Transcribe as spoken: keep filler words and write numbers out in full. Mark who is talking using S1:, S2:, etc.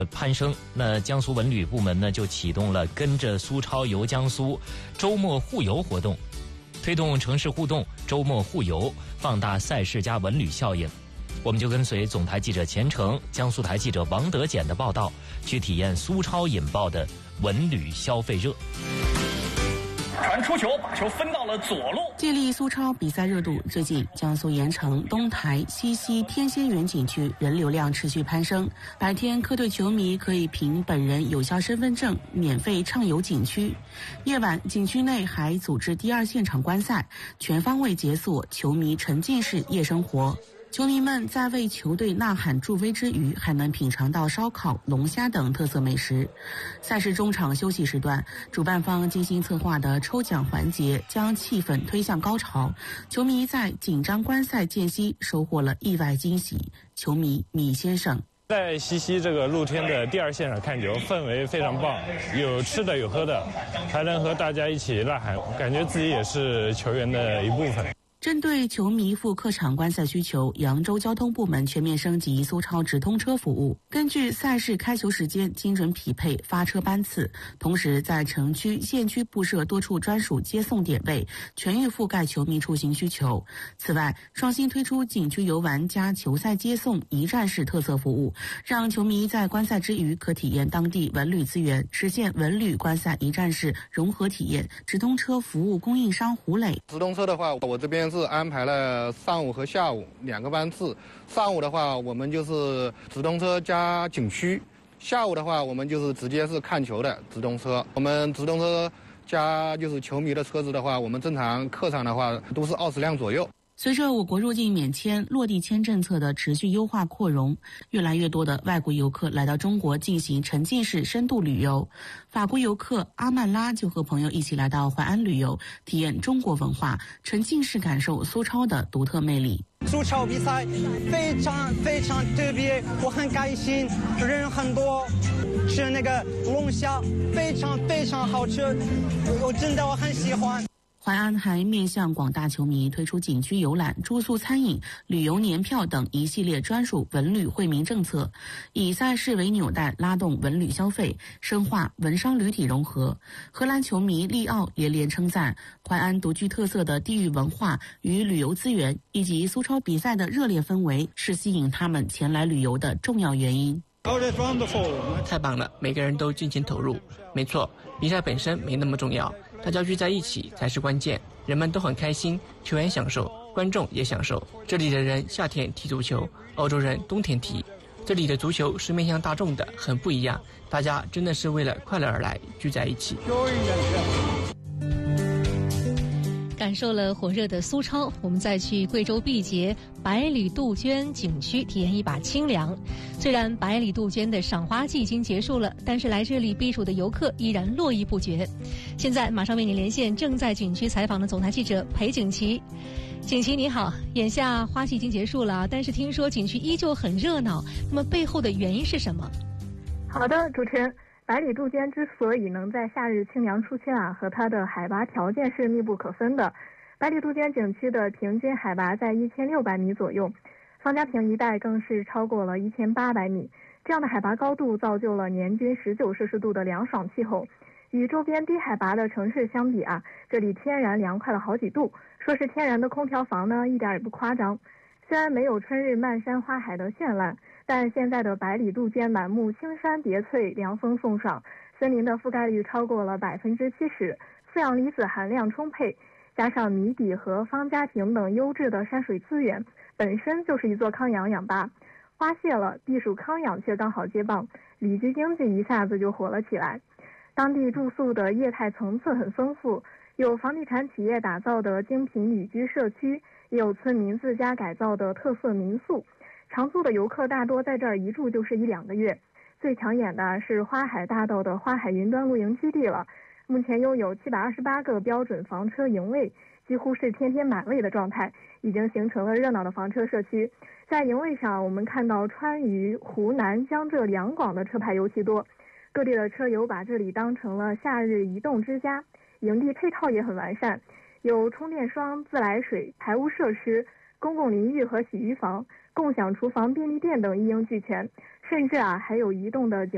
S1: 攀升，那江苏文旅部门呢就启动了跟着苏超游江苏周末互游活动，推动城市互动、周末互游，放大赛事加文旅效应。我们就跟随总台记者钱程、江苏台记者王德简的报道，去体验苏超引爆的文旅消费热。
S2: 传出球，把球分到了左路。
S3: 借力苏超比赛热度，最近江苏盐城、东台、西溪、天仙园景区人流量持续攀升。白天客队球迷可以凭本人有效身份证免费畅游景区，夜晚景区内还组织第二现场观赛，全方位解锁球迷沉浸式夜生活。球迷们在为球队呐喊助威之余，还能品尝到烧烤、龙虾等特色美食。赛事中场休息时段，主办方精心策划的抽奖环节将气氛推向高潮，球迷在紧张观赛间隙收获了意外惊喜。球迷米先生。
S4: 在西溪这个露天的第二现场看球，氛围非常棒，有吃的有喝的，还能和大家一起呐喊，感觉自己也是球员的一部分。
S3: 针对球迷赴客场观赛需求，扬州交通部门全面升级苏超直通车服务，根据赛事开球时间精准匹配发车班次，同时在城区、县区布设多处专属接送点位，全域覆盖球迷出行需求。此外，创新推出景区游玩加球赛接送一站式特色服务，让球迷在观赛之余可体验当地文旅资源，实现文旅观赛一站式融合体验。直通车服务供应商胡磊，
S5: 直通车的话，我这边是安排了上午和下午两个班次。上午的话，我们就是直通车加景区；下午的话，我们就是直接是看球的直通车。我们直通车加就是球迷的车子的话，我们正常客场的话都是二十辆左右。
S3: 随着我国入境免签、落地签政策的持续优化扩容，越来越多的外国游客来到中国进行沉浸式深度旅游。法国游客阿曼拉就和朋友一起来到淮安旅游，体验中国文化，沉浸式感受苏超的独特魅力。
S6: 苏超比赛非常非常特别，我很开心，人很多，吃那个龙虾非常非常好吃，我真的我很喜欢。
S3: 淮安还面向广大球迷推出景区游览、住宿、餐饮、旅游年票等一系列专属文旅惠民政策，以赛事为纽带拉动文旅消费，深化文商旅体融合。荷兰球迷利奥连连称赞淮安独具特色的地域文化与旅游资源，以及苏超比赛的热烈氛围，是吸引他们前来旅游的重要原因。
S7: 太棒了，每个人都尽情投入。没错，比赛本身没那么重要，大家聚在一起才是关键。人们都很开心，球员享受，观众也享受。这里的人夏天踢足球，欧洲人冬天踢。这里的足球是面向大众的，很不一样。大家真的是为了快乐而来，聚在一起。
S8: 感受了火热的苏超，我们再去贵州毕节百里杜鹃景区体验一把清凉。虽然百里杜鹃的赏花季已经结束了，但是来这里避暑的游客依然络绎不绝。现在马上为你连线正在景区采访的总台记者裴景琦。景琦你好，眼下花季已经结束了，但是听说景区依旧很热闹，那么背后的原因是什么？
S9: 好的，主持人。百里杜鹃之所以能在夏日清凉出圈啊，和它的海拔条件是密不可分的。百里杜鹃景区的平均海拔在一千六百米左右，方家坪一带更是超过了一千八百米。这样的海拔高度造就了年均十九摄氏度的凉爽气候，与周边低海拔的城市相比啊，这里天然凉快了好几度。说是天然的空调房呢，一点也不夸张。虽然没有春日漫山花海的绚烂，但现在的百里杜鹃满目青山叠翠，凉风送爽，森林的覆盖率超过了百分之七十，负氧离子含量充沛，加上谜底和方家坪等优质的山水资源，本身就是一座康养氧吧。花谢了，避暑康养却刚好接棒，旅居经济一下子就火了起来。当地住宿的业态层次很丰富，有房地产企业打造的精品旅居社区，也有村民自家改造的特色民宿。常住的游客大多在这儿一住就是一两个月。最抢眼的是花海大道的花海云端露营基地了，目前拥有七百二十八个标准房车营位，几乎是天天满位的状态，已经形成了热闹的房车社区。在营位上，我们看到川渝、湖南、江浙两广的车牌尤其多，各地的车友把这里当成了夏日移动之家。营地配套也很完善，有充电桩、自来水、排污设施、公共淋浴和洗浴房、共享厨房、便利店等一应俱全，甚至啊还有移动的景